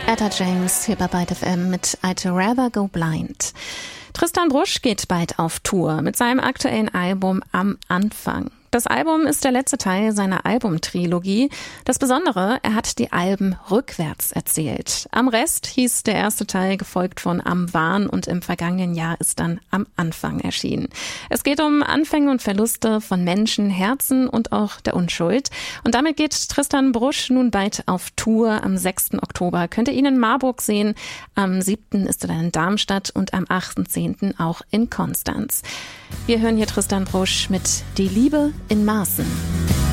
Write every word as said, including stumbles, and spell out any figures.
Etta James hier bei Byte F M mit I'd Rather Go Blind. Tristan Brusch geht bald auf Tour mit seinem aktuellen Album Am Anfang. Das Album ist der letzte Teil seiner Albumtrilogie. Das Besondere, er hat die Alben rückwärts erzählt. Am Rest hieß der erste Teil, gefolgt von Am Wahn, und im vergangenen Jahr ist dann Am Anfang erschienen. Es geht um Anfänge und Verluste von Menschen, Herzen und auch der Unschuld. Und damit geht Tristan Brusch nun bald auf Tour. Am sechsten Oktober könnt ihr ihn in Marburg sehen. Am siebten ist er dann in Darmstadt und am achten zehnten auch in Konstanz. Wir hören hier Tristan Brusch mit Die Liebe in Maßen.